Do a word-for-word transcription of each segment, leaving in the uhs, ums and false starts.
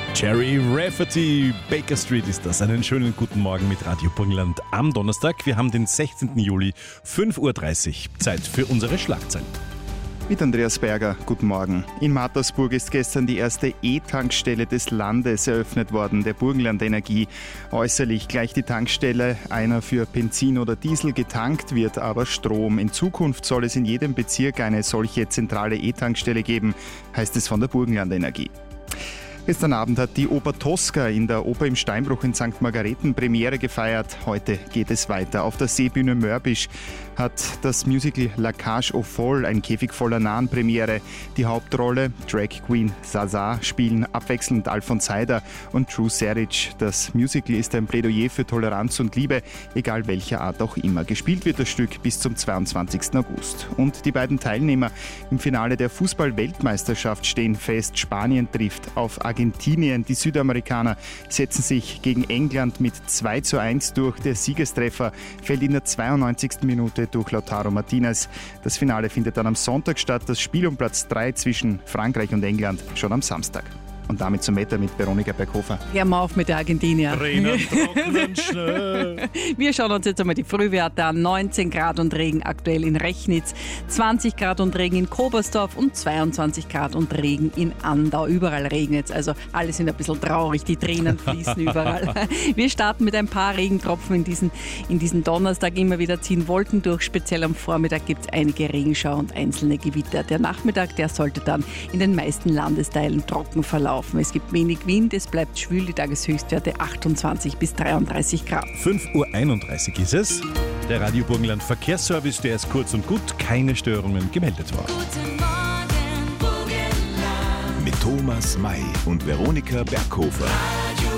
Jerry Rafferty, Baker Street ist das. Einen schönen guten Morgen mit Radio Burgenland am Donnerstag. Wir haben den sechzehnten Juli, fünf Uhr dreißig. Zeit für unsere Schlagzeilen. Mit Andreas Berger, guten Morgen. In Mattersburg ist gestern die erste E-Tankstelle des Landes eröffnet worden, der Burgenland Energie. Äußerlich gleich die Tankstelle einer für Benzin oder Diesel, getankt wird aber Strom. In Zukunft soll es in jedem Bezirk eine solche zentrale E-Tankstelle geben, heißt es von der Burgenland Energie. Gestern Abend hat die Oper Tosca in der Oper im Steinbruch in Sankt Margareten Premiere gefeiert. Heute geht es weiter. Auf der Seebühne Mörbisch hat das Musical La Cage aux Folles, ein Käfig voller Nahen, Premiere. Die Hauptrolle, Drag Queen Zaza, spielen abwechselnd Alfons Heider und Drew Seric. Das Musical ist ein Plädoyer für Toleranz und Liebe, egal welcher Art auch immer. Gespielt wird das Stück bis zum zweiundzwanzigsten August. Und die beiden Teilnehmer im Finale der Fußball-Weltmeisterschaft stehen fest. Spanien trifft auf Argentinien. Die Südamerikaner setzen sich gegen England mit zwei zu eins durch. Der Siegestreffer fällt in der zweiundneunzigsten Minute durch Lautaro Martinez. Das Finale findet dann am Sonntag statt. Das Spiel um Platz drei zwischen Frankreich und England schon am Samstag. Und damit zum Wetter mit Veronika Berghofer. Hör mal auf mit der Argentinier. Rennen, trocknen, schnell. Wir schauen uns jetzt einmal die Frühwerte an. neunzehn Grad und Regen aktuell in Rechnitz, zwanzig Grad und Regen in Kobersdorf und zweiundzwanzig Grad und Regen in Andau. Überall regnet es, also alle sind ein bisschen traurig, die Tränen fließen überall. Wir starten mit ein paar Regentropfen in diesen, in diesen Donnerstag. Immer wieder ziehen Wolken durch, speziell am Vormittag gibt es einige Regenschauer und einzelne Gewitter. Der Nachmittag, der sollte dann in den meisten Landesteilen trocken verlaufen. Es gibt wenig Wind, es bleibt schwül, die Tageshöchstwerte achtundzwanzig bis dreiunddreißig Grad. fünf Uhr einunddreißig ist es. Der Radio Burgenland Verkehrsservice, der ist kurz und gut, keine Störungen gemeldet worden. Guten Morgen, Burgenland. Mit Thomas May und Veronika Berghofer. Radio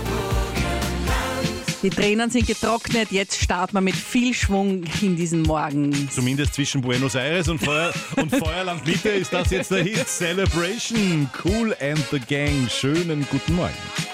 Burgenland. Die Tränen sind getrocknet, jetzt starten wir mit viel Schwung in diesen Morgen. Zumindest zwischen Buenos Aires und, Feuer, und Feuerland Mitte ist das jetzt der Hit Celebration. Cool and the Gang. Schönen guten Morgen.